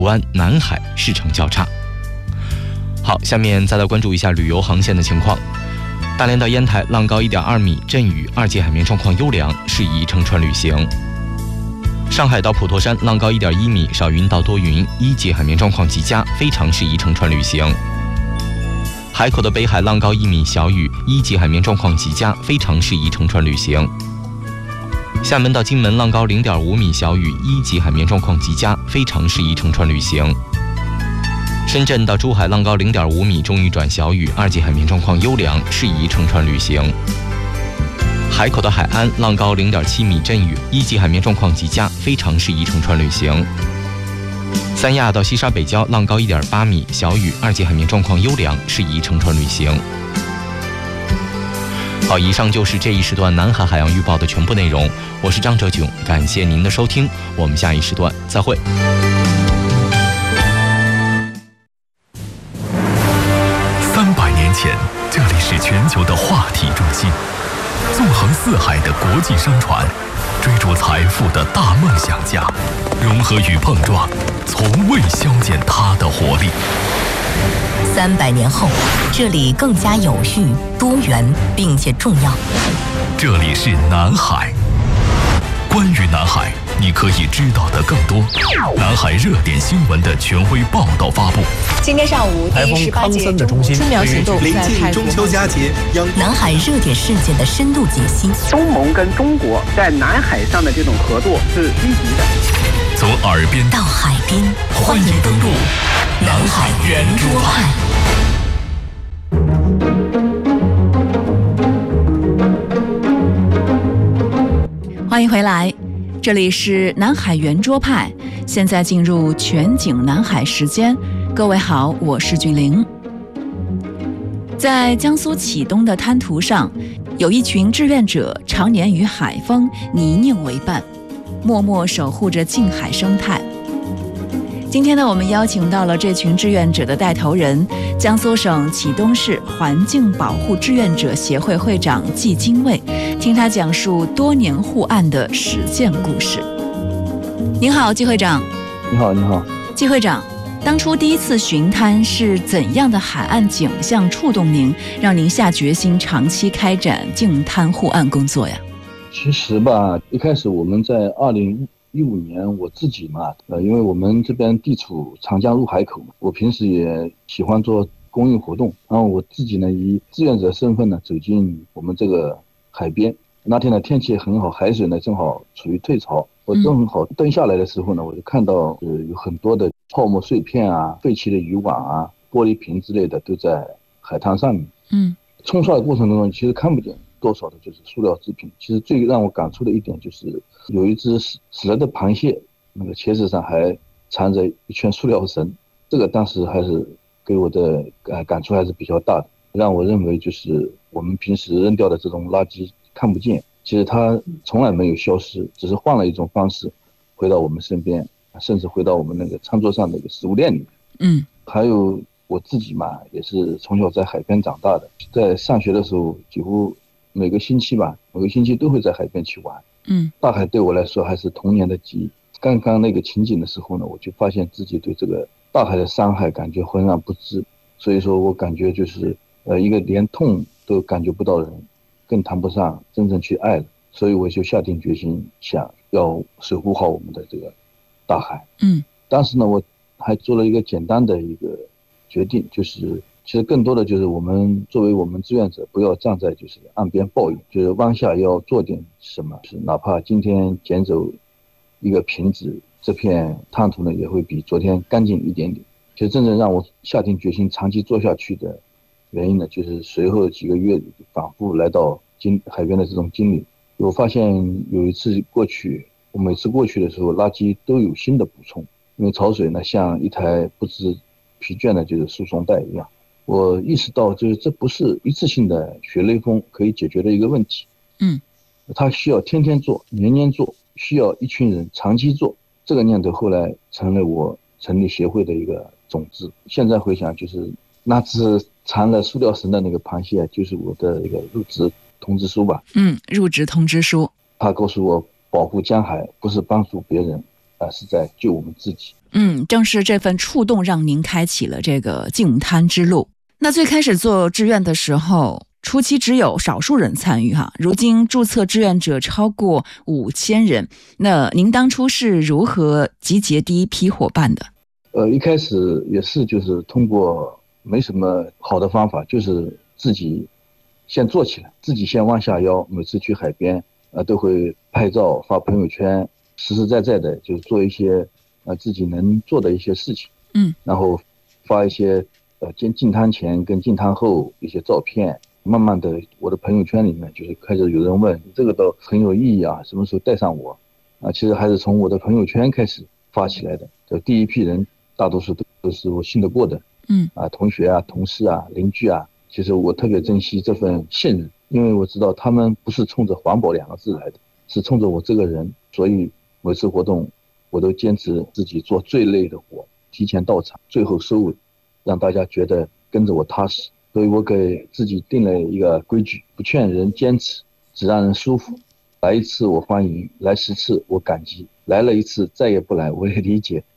湾、南海市场较差。好，下面再来关注一下旅游航线的情况。大连到烟台浪高1.2米，阵雨，2级海面状况优良，适宜乘船旅行。上海到普陀山浪高1.1米，少云到多云，1级海面状况极佳，非常适宜乘船旅行。海口的北海浪高1米，小雨，1级海面状况极佳，非常适宜乘船旅行。厦门到金门浪高0.5米，小雨，1级海面状况极佳，非常适宜乘船旅行。深圳到珠海浪高0.5米，中雨转小雨，2级海面状况优良，适宜乘船旅行。海口的海安浪高0.7米，阵雨，1级海面状况极佳，非常适宜乘船旅行。三亚到西沙北礁浪高1.8米，小雨，2级海面状况优良，适宜乘船旅行。好，以上就是这一时段南海海洋预报的全部内容。我是张哲炯，感谢您的收听，我们下一时段再会。 300年前，这里是全球的话题中心，纵横四海的国际商船，追逐财富的大梦想家，融合与碰撞，从未消减它的活力。 300年后，这里更加有序、多元，并且重要。 这里是南海。关于南海，你可以知道的更多。南海热点新闻的权威报道发布。 今天上午，第18届中春苗行动临近中秋佳节， 南海热点事件的深度解析。 东盟跟中国在南海上的这种合作是积极的。 从耳边到海边， 欢迎登陆南海圆桌派。 欢迎回来，这里是南海圆桌派，现在进入全景南海时间。各位好，我是俊玲。在江苏启东的滩涂上，有一群志愿者常年与海风、泥泞为伴，默默守护着近海生态。今天呢，我们邀请到了这群志愿者的带头人，江苏省启东市环境保护志愿者协会会长季金卫，听他讲述多年护岸的实践故事。您好，季会长。 你好，你好。 季会长，当初第一次巡滩是怎样的海岸景象触动您，让您下决心长期开展净滩护岸工作呀？ 其实吧，一开始我们在2015年，我自己嘛，因为我们这边地处长江入海口嘛，我平时也喜欢做公益活动，然后我自己呢以志愿者身份呢走进我们这个海边。那天的天气很好，海水呢正好处于退潮，我正好登下来的时候呢，我就看到有很多的泡沫碎片啊、废弃的渔网啊、玻璃瓶之类的都在海滩上面。冲刷的过程中其实看不见多少的就是塑料制品。其实最让我感触的一点就是有一只死了的螃蟹，那个茄子上还缠着一圈塑料绳，这个当时还是给我的感触还是比较大的，让我认为就是我们平时扔掉的这种垃圾看不见，其实它从来没有消失，只是换了一种方式回到我们身边，甚至回到我们那个餐桌上的一个食物链里面。还有我自己嘛，也是从小在海边长大的，在上学的时候几乎每个星期都会在海边去玩。大海对我来说还是童年的记忆。刚刚那个情景的时候呢，我就发现自己对这个大海的伤害感觉浑然不知，所以说我感觉就是一个连痛都感觉不到的人，更谈不上真正去爱了。所以我就下定决心，想要守护好我们的这个大海。当时呢，我还做了一个简单的一个决定，就是其实更多的就是我们作为我们志愿者，不要站在就是岸边抱怨，就是湾下要做点什么，是哪怕今天捡走一个瓶子，这片滩涂呢也会比昨天干净一点点。其实真正让我下定决心长期做下去的原因呢，就是随后几个月反复来到海边的这种经历。我发现有一次过去，我每次过去的时候，垃圾都有新的补充，因为潮水呢像一台不知疲倦的就是输送带一样。我意识到就是这不是一次性的血雷锋可以解决的一个问题。它需要天天做、年年做，需要一群人长期做。这个念头后来成了我成立协会的一个种子。现在回想，就是那只缠了塑料绳的那个螃蟹，就是我的一个入职通知书吧。 入职通知书。 他告诉我，保护江海不是帮助别人，而是在救我们自己。 正是这份触动让您开启了这个净滩之路。那最开始做志愿的时候，初期只有少数人参与哈，如今注册志愿者超过5000人。那您当初是如何集结第一批伙伴的？ 一开始也是就是通过没什么好的方法，就是自己先做起来，自己先弯下腰，每次去海边都会拍照发朋友圈，实实在在的就是做一些自己能做的一些事情，然后发一些进滩前跟进滩后一些照片。慢慢的我的朋友圈里面就是开始有人问这个都很有意义啊，什么时候带上我其实还是从我的朋友圈开始发起来的。这第一批人大多数都是我信得过的同学啊、同事啊、邻居啊，其实我特别珍惜这份信任，因为我知道他们不是冲着环保2个字来的，是冲着我这个人，所以每次活动我都坚持自己做最累的活，提前到场，最后收尾，让大家觉得跟着我踏实。所以我给自己定了一个规矩，不劝人坚持，只让人舒服。来1次我欢迎，来10次我感激，来了1次再也不来我也理解。